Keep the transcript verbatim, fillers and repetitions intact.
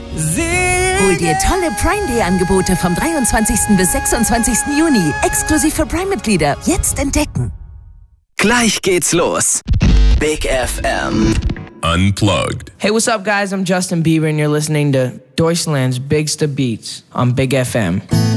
Hol dir tolle Prime Day Angebote vom dreiundzwanzigsten bis sechsundzwanzigsten Juni. Exklusiv für Prime-Mitglieder. Jetzt entdecken. Gleich geht's los. Big F M. Unplugged. Hey, what's up, guys? I'm Justin Bieber, and you're listening to Deutschland's Bigsta Beats on Big F M.